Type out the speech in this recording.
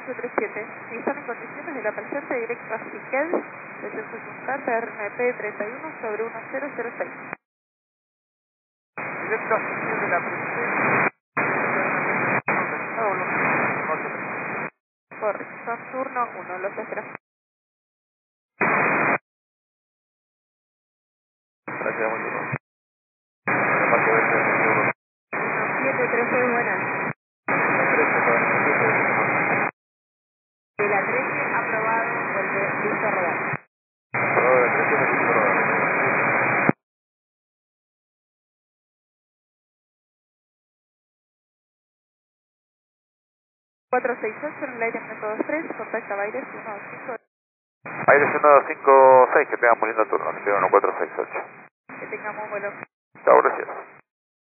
837. Si están en condiciones de la presente directo a Siquel, desde Fusuncar, PRNP 31 sobre 1006. Directo a Siquel de la presente. Correcto, turno 1, los espero. Gracias, muy bien. Marco de 713, buenas. De la 13, aprobado, vuelve, listo a rodar. 468 en el aire M23, contacta Baires 125. Aire 1256, que tengan muy lindo turno, que tengan 1468. Que tengamos vuelo. Chao, gracias.